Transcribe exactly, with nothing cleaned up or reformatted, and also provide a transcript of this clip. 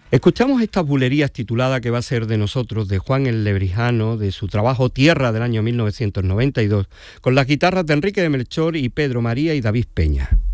Escuchamos estas bulerías tituladas "Que va a ser de nosotros" de Juan el Lebrijano, de su trabajo Tierra del año mil novecientos noventa y dos, con las guitarras de Enrique de Melchor y Pedro María y David Peña.